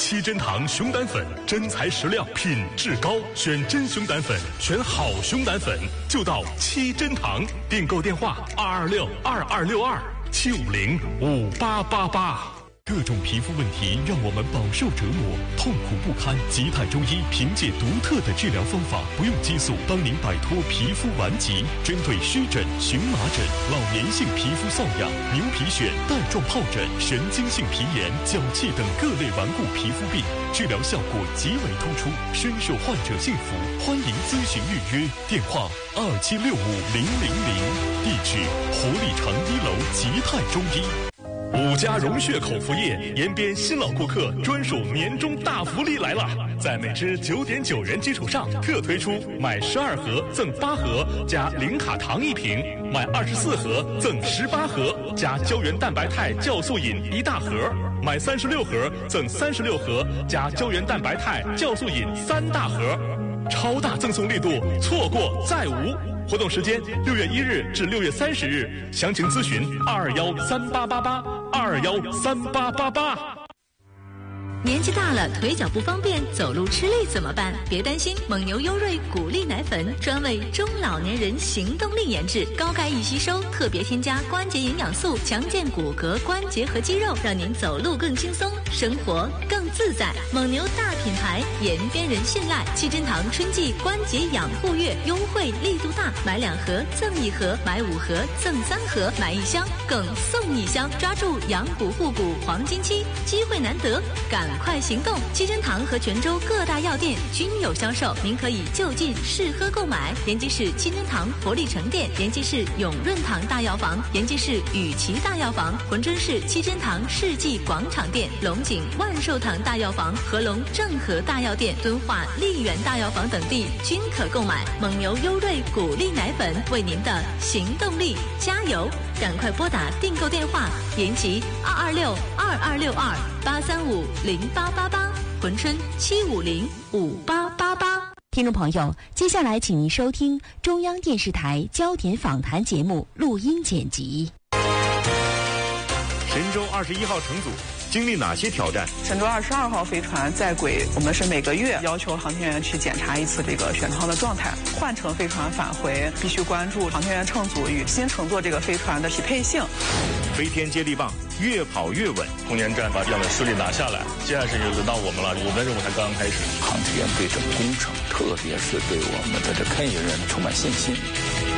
七珍堂熊胆粉，真材实料，品质高，选真熊胆粉，选好熊胆粉，就到七珍堂。订购电话226-2262-750-5888。各种皮肤问题让我们饱受折磨，痛苦不堪。吉泰中医凭借独特的治疗方法，不用激素，帮您摆脱皮肤顽疾。针对湿疹、荨麻疹、老年性皮肤瘙痒、牛皮癣、带状疱疹、神经性皮炎、脚气等各类顽固皮肤病，治疗效果极为突出，深受患者信服。欢迎咨询预约，电话2765-000，地址活力城1楼吉泰中医。5家融血口服液延边新老顾客专属年终大福利来了，在每支9.9元基础上，特推出买12盒赠8盒加零卡糖1瓶，买24盒赠18盒加胶原蛋白肽酵素饮1大盒，买36盒赠36盒加胶原蛋白肽酵素饮3大盒，超大赠送力度，错过再无。活动时间6月1日至6月30日，详情咨询2213888，2213888。 年纪大了，腿脚不方便，走路吃力怎么办？别担心，蒙牛优瑞谷粒奶粉专为中老年人行动力研制，高钙易吸收，特别添加关节营养素，强健骨骼、关节和肌肉，让您走路更轻松，生活更自在。蒙牛大品牌，延边人信赖。七珍堂春季关节养护月优惠力度大，买2盒赠1盒，买5盒赠3盒，买1箱更送1箱，抓住养骨护骨黄金期，机会难得，赶快行动！七珍堂和泉州各大药店均有销售，您可以就近试喝购买。延吉市七珍堂活力城店、延吉市永润堂大药房、延吉市雨琦大药房、珲春市七珍堂世纪广场店、龙井万寿堂大药房、合龙正和大药店、敦化丽园大药房等地均可购买。蒙牛优瑞谷粒奶粉，为您的行动力加油！赶快拨打订购电话：延吉226-2262-835-0888，珲春750-5888。 听众朋友，接下来请您收听中央电视台焦点访谈节目录音剪辑。 神舟21号乘组经历哪些挑战？ 神舟22号飞船在轨，我们是每个月要求航天员去检查一次这个舷舱的状态。换乘飞船返回，必须关注航天员乘组与新乘坐这个飞船的匹配性。 飞天接力棒越跑越稳， 空间站把样本顺利拿下来，接下来是就轮到我们了，我们的任务才刚刚开始。 航天员对这个工程，特别是对我们的这科研人员充满信心。